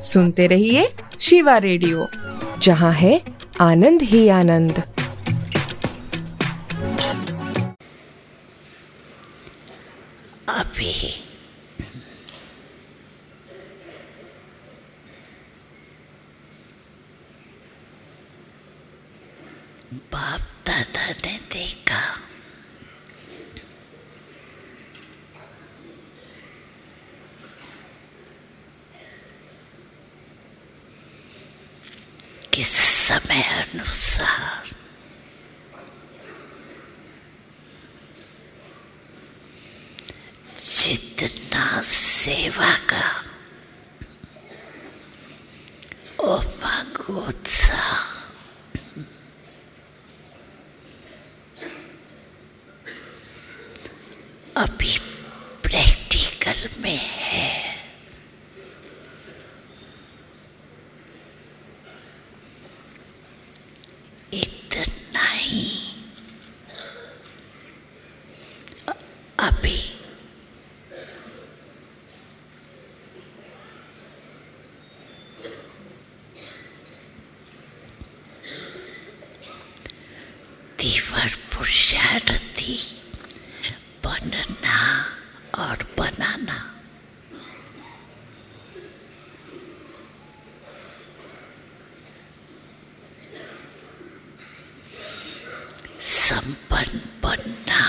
सुनते रहिए शिवा रेडियो, जहाँ है आनंद ही आनंद। अभी बाप दादा ने देखा कि समय अनुसार जितना सेवा का उमंग उत्साह अभी प्रैक्टिकल में है, इतना ही अभी तीव्र पुरुषार्थी बनना और बनाना संपन्न बनना